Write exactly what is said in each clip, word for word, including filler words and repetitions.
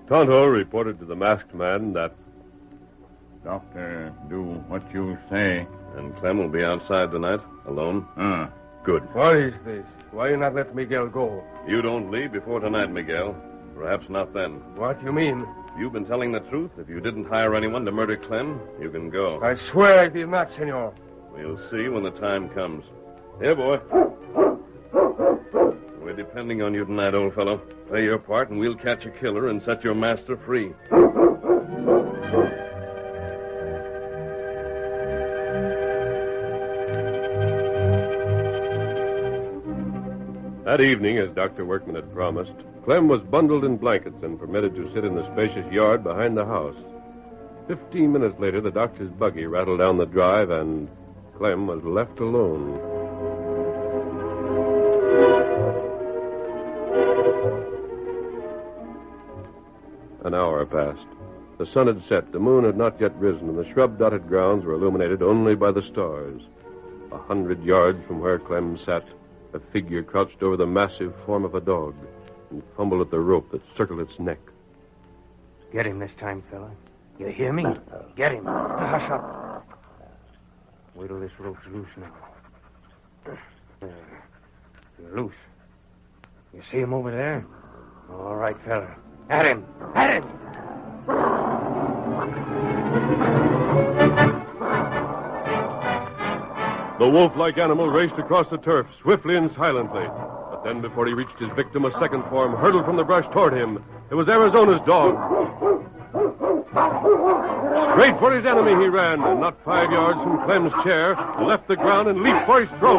Tonto reported to the masked man that... Doctor, do what you say. And Clem will be outside tonight, alone? Uh. Good. What is this? Why you not let Miguel go? You don't leave before tonight, Miguel. Perhaps not then. What you mean? You've been telling the truth. If you didn't hire anyone to murder Clem, you can go. I swear I did not, senor. We'll see when the time comes. Here, boy. We're depending on you tonight, old fellow. Play your part, and we'll catch a killer and set your master free. That evening, as Doctor Workman had promised, Clem was bundled in blankets and permitted to sit in the spacious yard behind the house. Fifteen minutes later, the doctor's buggy rattled down the drive, and Clem was left alone. An hour passed. The sun had set, the moon had not yet risen, and the shrub-dotted grounds were illuminated only by the stars. A hundred yards from where Clem sat, a figure crouched over the massive form of a dog and fumbled at the rope that circled its neck. Get him this time, fella. You hear me? Get him. Hush up. Wait till this rope's loose now. There. You're loose. You see him over there? All right, fella. At him. At him. The wolf-like animal raced across the turf, swiftly and silently. But then, before he reached his victim, a second form hurtled from the brush toward him. It was Arizona's dog. Straight for his enemy he ran, and not five yards from Clem's chair, left the ground and leaped for his throat.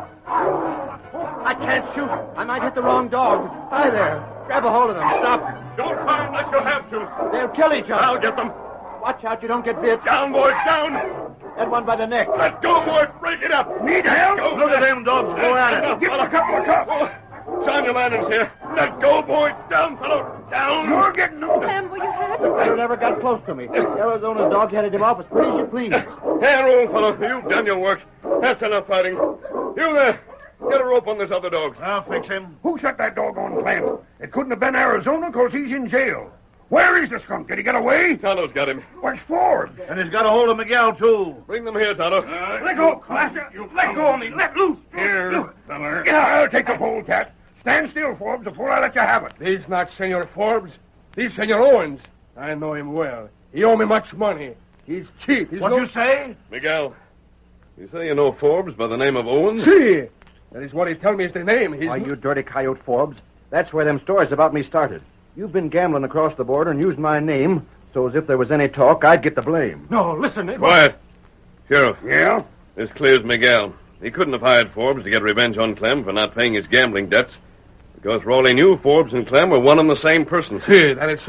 I can't shoot. I might hit the wrong dog. Hi there. Grab a hold of them. Stop. Don't fire unless you have to. They'll kill each other. I'll get them. Watch out you don't get bit. Down, boys, down. Get one by the neck. Let go, boys. Break it up. Need help? Go. Look at them dogs. Go at it. Give him a couple of cups. Samuel Adams here. Let go, boys. Down, fellow. Down. You're getting them. Clem, were you hurt? The fellow never got close to me. Arizona's dog headed him off as pretty as you please. Here, old fellow. You've done your work. That's enough fighting. You there. Get a rope on this other dog. I'll fix him. Who set that dog on Clem? It couldn't have been Arizona because he's in jail. Where is the skunk? Did he get away? Tonto's got him. Where's Forbes? And he's got a hold of Miguel, too. Bring them here, Tonto. Uh, Let go, Claster. You let go of me. Let loose. Here, feller. I'll take the polecat. Stand still, Forbes, before I let you have it. He's not Senor Forbes. He's Senor Owens. I know him well. He owe me much money. He's cheap. He's What'd no... you say? Miguel, you say you know Forbes by the name of Owens? See, that is what he tell me is the name. He's... Why, you dirty coyote, Forbes. That's where them stories about me started. You've been gambling across the border and used my name, so as if there was any talk, I'd get the blame. No, listen. It... Quiet. Sheriff. Yeah? This clears Miguel. He couldn't have hired Forbes to get revenge on Clem for not paying his gambling debts. Because for all he knew, Forbes and Clem were one and the same person. See, that is